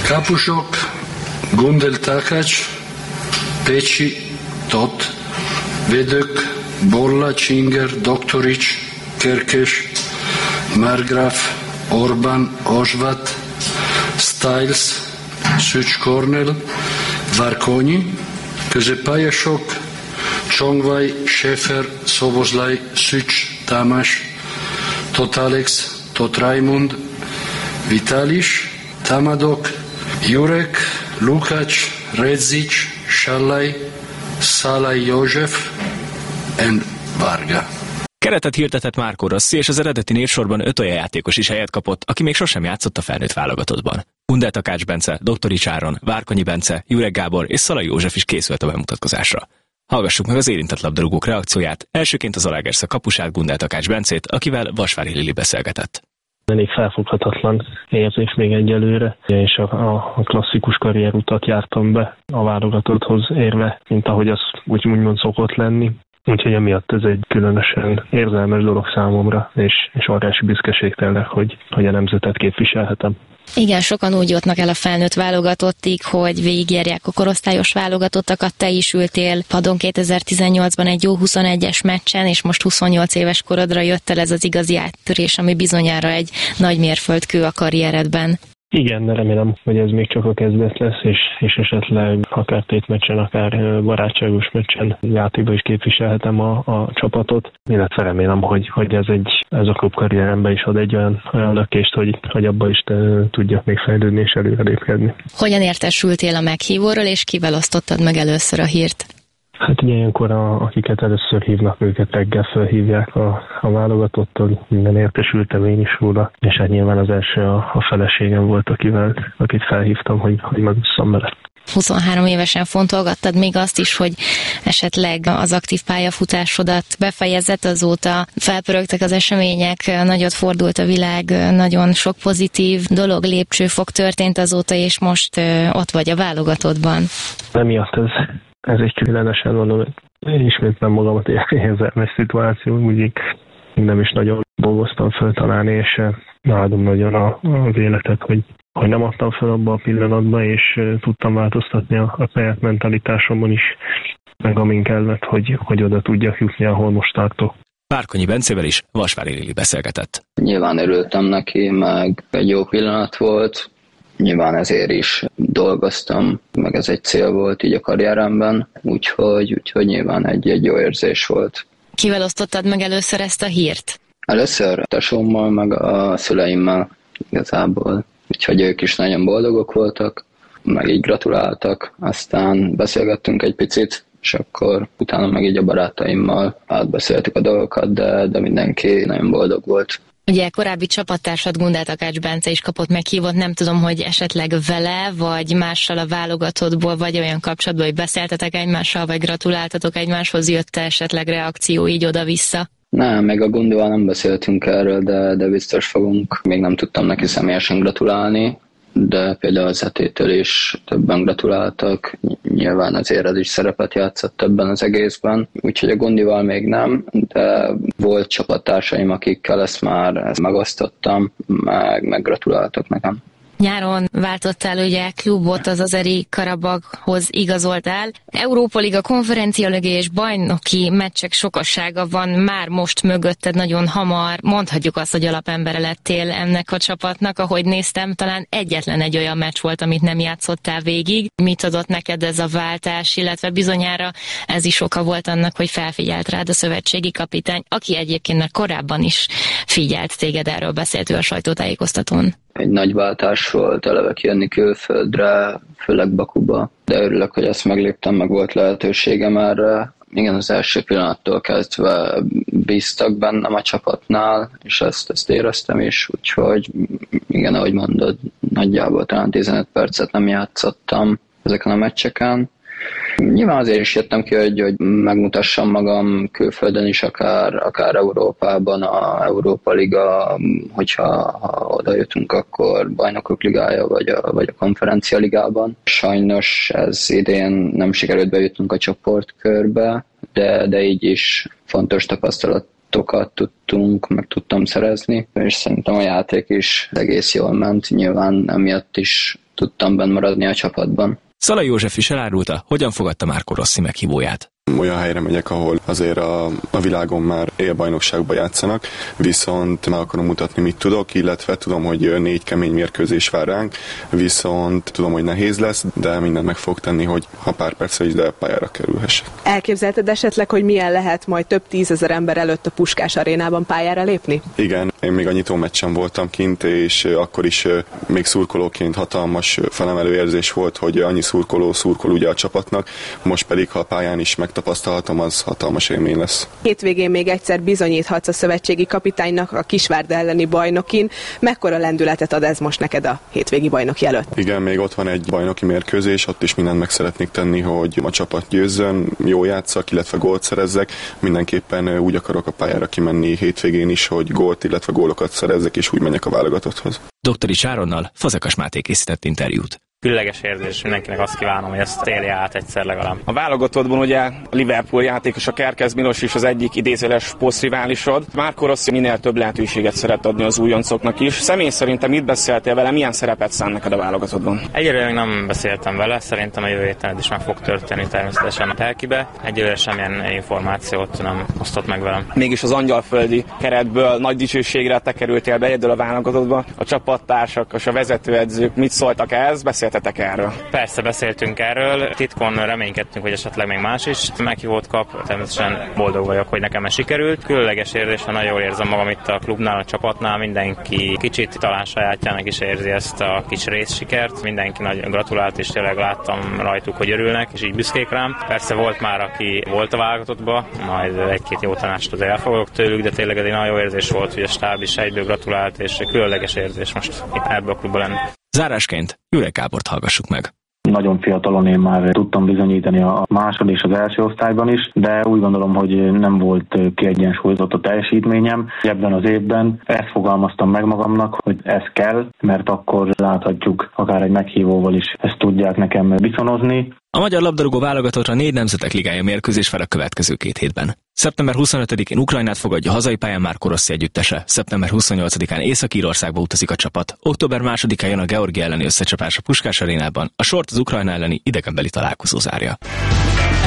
Kapusok, Gundel Takács, Pécsi, Tott, Védők, Bolla, Csinger, Doktorics, Kerkés, Margraf, Orbán, Osvat, Stiles, Szücs Kornel, Várkonyi, középpályások, Csongvaj, Schäfer, Szobozlai, Szücs, Tamás, Tóth Alex, Tóth Raimund, Vitalis, Tamadok, Jurek, Lukács, Redzic, Sallai, Szalai József and Varga. Keretet hirdetett Marco Rossi, és az eredeti névsorban 5 olyan játékos is helyet kapott, aki még sosem játszott a felnőtt válogatottban. Gundel Takács Bence, Doktorics Áron, Várkonyi Bence, Jurek Gábor és Szalai József is készült a bemutatkozásra. Hallgassuk meg az érintett labdarúgók reakcióját, elsőként az Zalaegerszeg kapusát, Gundel Takács Bencét, akivel Vasvári Lili beszélgetett. Elég felfoghatatlan érzés még egyelőre, és a klasszikus karrierutat jártam be a válogatotthoz érve, mint ahogy az úgymond szokott lenni. Úgyhogy emiatt ez egy különösen érzelmes dolog számomra, és óriási büszkeség tényleg, hogy a nemzetet képviselhetem. Igen, sokan úgy jutnak el a felnőtt válogatottig, hogy végigjárják a korosztályos válogatottakat. Te is ültél padon 2018-ban egy jó 21-es meccsen, és most 28 éves korodra jött el ez az igazi áttörés, ami bizonyára egy nagy mérföldkő a karrieredben. Igen, de remélem, hogy ez még csak a kezdet lesz, és esetleg akár tétmeccsen, akár barátságos meccsen játékban is képviselhetem a csapatot, illetve remélem, hogy ez a klub karrieremben is ad egy olyan lökést, hogy abba is tudjak még fejlődni és előrelépkedni. Hogyan értesültél a meghívóról, és kivel osztottad meg először a hírt? Hát ugye ilyenkor, akiket először hívnak, őket reggel felhívják a válogatottól, minden értesültem én is róla, és hát nyilván az első a feleségem volt, akit felhívtam, hogy megusszam vele. 23 évesen fontolgattad még azt is, hogy esetleg az aktív pályafutásodat befejezett, azóta felpörögtek az események, nagyot fordult a világ, nagyon sok pozitív dolog, lépcsőfok történt azóta, és most ott vagy a válogatottban. Emiatt ez egy különösen, mondom, én ismétlem magamat érzelmes szituáció, úgy nem is nagyon dolgoztam föl talán, és áldom nagyon az életet, hogy nem adtam fel abba a pillanatba, és tudtam változtatni a saját mentalitásomon is, meg amin kellett, hogy oda tudjak jutni, ahol most tartok. Várkonyi Bencével is Vasvári Lili beszélgetett. Nyilván örültem neki, meg egy jó pillanat volt, nyilván ezért is dolgoztam, meg ez egy cél volt így a karrieremben, úgyhogy nyilván egy jó érzés volt. Kivel osztottad meg először ezt a hírt? Először a tesómmal, meg a szüleimmel igazából, úgyhogy ők is nagyon boldogok voltak, meg így gratuláltak, aztán beszélgettünk egy picit, és akkor utána meg így a barátaimmal átbeszéltük a dolgokat, de mindenki nagyon boldog volt. Ugye korábbi csapattársad Gundel Takács Bence is kapott meghívót, nem tudom, hogy esetleg vele, vagy mással a válogatottból, vagy olyan kapcsolatban, hogy beszéltetek egymással, vagy gratuláltatok egymáshoz, jött-e esetleg reakció így oda-vissza? Nem, még a Gundival nem beszéltünk erről, de biztos fogunk. Még nem tudtam neki személyesen gratulálni, de például az Zetétől is többen gratuláltak. Nyilván azért ez is szerepet játszott többen az egészben, úgyhogy a Gundival még nem, de volt csapattársaim, akikkel ezt megosztottam, meg gratuláltak nekem. Nyáron váltottál ugye klubot, az Azeri Karabaghoz igazoltál. Európa Liga, Konferencia Liga és bajnoki meccsek sokassága van már most mögötted nagyon hamar. Mondhatjuk azt, hogy alapembere lettél ennek a csapatnak. Ahogy néztem, talán egyetlen egy olyan meccs volt, amit nem játszottál végig. Mit adott neked ez a váltás, illetve bizonyára ez is oka volt annak, hogy felfigyelt rád a szövetségi kapitány, aki egyébként már korábban is figyelt téged, erről beszélt ő a sajtótájékoztatón. Egy nagy váltás volt eleve kijönni külföldre, főleg Bakuba, de örülök, hogy ezt megléptem, meg volt lehetőségem erre. Igen, az első pillanattól kezdve bíztak bennem a csapatnál, és ezt éreztem is, úgyhogy igen, ahogy mondod, nagyjából talán 15 percet nem játszottam ezeken a meccseken. Nyilván azért is jöttem ki, hogy megmutassam magam külföldön is, akár Európában, a Európa Liga, hogyha oda jutunk, akkor Bajnokok Ligája, vagy a Konferencia Ligában. Sajnos ez idén nem sikerült bejutnunk a csoportkörbe, de így is fontos tapasztalatokat tudtam szerezni, és szerintem a játék is egész jól ment, nyilván emiatt is tudtam benn maradni a csapatban. Szalai József is elárulta, hogyan fogadta Marco Rossi meghívóját. Olyan helyre megyek, ahol azért a világon már élbajnokságban játszanak, viszont meg akarom mutatni, mit tudok, illetve tudom, hogy 4 kemény mérkőzés vár ránk, viszont tudom, hogy nehéz lesz, de mindent meg fog tenni, hogy ha pár percre is, de pályára kerülhessek. Elképzelted esetleg, hogy milyen lehet majd több 10 000 ember előtt a Puskás arénában pályára lépni? Igen, én még a nyitó meccsen voltam kint, és akkor is még szurkolóként hatalmas felemelő érzés volt, hogy annyi szurkol ugye a csapatnak, most pedig, ha a pályán is megtapasztalhatom, az hatalmas élmény lesz. Hétvégén még egyszer bizonyíthatsz a szövetségi kapitánynak a Kisvárda elleni bajnokin. Mekkora lendületet ad ez most neked a hétvégi bajnoki előtt? Igen, még ott van egy bajnoki mérkőzés, ott is mindent meg szeretnék tenni, hogy a csapat győzzön, jó játsszak, illetve gólt szerezzek. Mindenképpen úgy akarok a pályára kimenni hétvégén is, hogy gólt, illetve gólokat szerezzek, és úgy menjek a válogatotthoz. Doktorics Áronnal Fazekas Máté készített interjút. Különleges érzés, mindenkinek azt kívánom, hogy ezt élje át egyszer legalább. A válogatottban ugye a Liverpool játékos, a Kerkez Milos is az egyik idézőles posztriválisod. Marco Rossi minél több lehetőséget szeret adni az újoncoknak is. Személy szerintem mit beszéltél vele, milyen szerepet szán neked a válogatottban? Egyelőre még nem beszéltem vele, szerintem a jövő héten is meg fog történni természetesen a telkibe. Egyelőre semmilyen információt nem osztott meg velem. Mégis az angyalföldi keretből nagy dicsőségre te kerültél be egyedül a válogatottba. A csapattársak és a vezetőedzők mit szóltak ehhez? Beszéltetek erről? Persze beszéltünk erről, titkon reménykedtünk, hogy esetleg még más is meghívót kap. Természetesen boldog vagyok, hogy nekem ez sikerült. Különleges érzés, nagyon jól érzem magam itt a klubnál, a csapatnál. Mindenki kicsit talán sajátjának is érzi ezt a kis részsikert. Mindenki nagy gratulált, és tényleg láttam rajtuk, hogy örülnek, és így büszkék rám. Persze volt már, aki volt a válogatottba, majd 1-2 jó tanácsot azért elfogadok tőlük, de tényleg ez egy nagyon jó érzés volt, hogy a stáb is egyből gratulált, és különleges érzés most itt ebbe a klubban lenni. Zárásként Jurek Gábort hallgassuk meg. Nagyon fiatalon én már tudtam bizonyítani a másod és az első osztályban is, de úgy gondolom, hogy nem volt kiegyensúlyozott a teljesítményem. Ebben az évben ezt fogalmaztam meg magamnak, hogy ez kell, mert akkor láthatjuk, akár egy meghívóval is ezt tudják nekem viszonozni. A magyar labdarúgó válogatottra 4 nemzetek ligája mérkőzés vár a következő 2 hétben. Szeptember 25-én Ukrajnát fogadja hazai pályán Marco Rossi együttese, szeptember 28-án Észak-Írországba utazik a csapat, október 2-án jön a Georgia elleni összecsapás a Puskás arénában, a sort az Ukrajna elleni idegenbeli találkozó zárja.